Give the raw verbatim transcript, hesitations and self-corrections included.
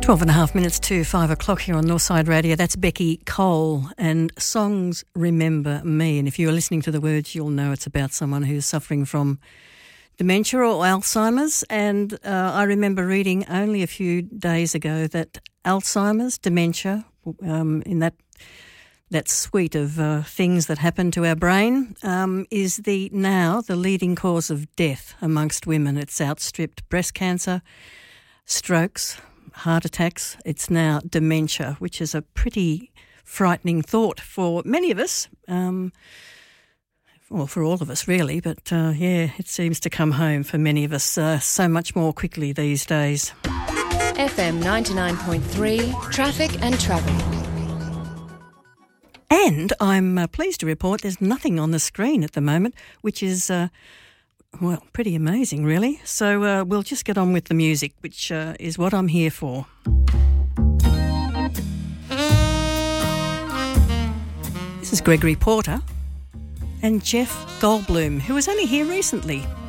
Twelve and a half minutes to five o'clock here on Northside Radio. That's Becky Cole and Songs Remember Me. And if you're listening to the words, you'll know it's about someone who's suffering from dementia or Alzheimer's. And uh, I remember reading only a few days ago that Alzheimer's, dementia, um, in that that suite of uh, things that happen to our brain, um, is the now the leading cause of death amongst women. It's outstripped breast cancer, strokes, heart attacks. It's now dementia, which is a pretty frightening thought for many of us, um, well, for all of us really, but uh, yeah, it seems to come home for many of us uh, so much more quickly these days. F M ninety-nine point three, Traffic and Travel. And I'm uh, pleased to report there's nothing on the screen at the moment, which is... Uh, Well, pretty amazing, really. So uh, we'll just get on with the music, which uh, is what I'm here for. This is Gregory Porter and Jeff Goldblum, who was only here recently.